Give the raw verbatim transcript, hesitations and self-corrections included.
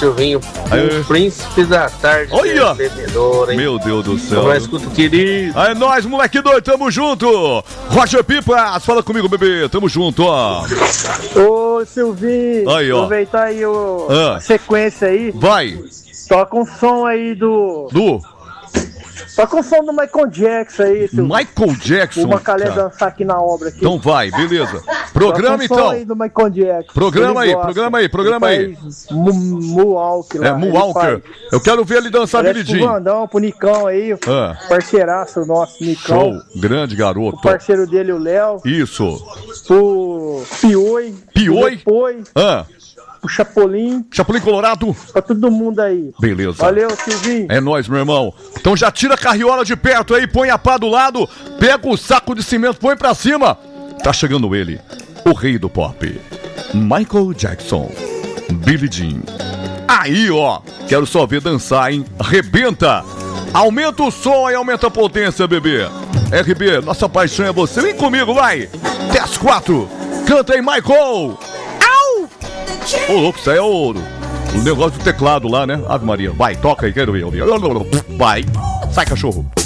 Silvinho, Aê. o príncipe da tarde. Olha! Bebedor, hein? Meu Deus do céu. Nós escuta, querido. É nóis, moleque doido, tamo junto. Roger Pipas, fala comigo, bebê, tamo junto, ó. Ô, Silvinho, Aí, ó. aproveitar aí o, Ah. a sequência aí. Vai. Toca um som aí do... Du. Toca um som do Michael Jackson aí, Silvinho. Michael Jackson. O Macalé cara. dançar aqui na obra. Aqui. Então vai, beleza. Programa Toca um som aí então. do Michael Jackson. Programa Ele aí, gosta. programa aí, programa Ele aí. faz Mu- Moonwalk lá. É, Moonwalker. Ele faz. Eu quero ver ele dançar Parece Billy pro Jean. Vandão, pro Nicão aí. Ah. Parceiraço nosso, Nicão. Show, grande garoto. O parceiro dele, o Léo. Isso. O Pioi. Pioi? O Poi. Ah, O Chapolin. Chapolin Colorado. Pra todo mundo aí. Beleza. Valeu, Silvinho. É nóis, meu irmão. Então já tira a carriola de perto aí, põe a pá do lado, pega o saco de cimento, põe pra cima. Tá chegando ele, o rei do pop, Michael Jackson, Billy Jean. Aí, ó, quero só ver dançar, hein? Rebenta. Aumenta o som e aumenta a potência, bebê. R B, nossa paixão é você. Vem comigo, vai. dez quatro. Canta aí, Michael. Au! Ô, louco, isso aí é o, o negócio do teclado lá, né? Ave Maria. Vai, toca aí, quero ver. Vai. Sai, cachorro.